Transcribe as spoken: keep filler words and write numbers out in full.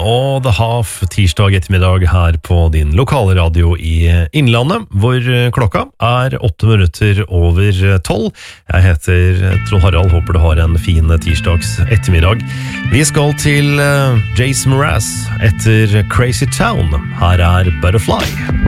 og The Half tirsdag ettermiddag her på din lokale radio i Innlandet, hvor klokka er åtte minutter over tolv. Jeg heter Trond Harald, håper du har en fin tirsdags ettermiddag. Vi skal til Jason Mraz etter Crazy Town. Her er Butterfly.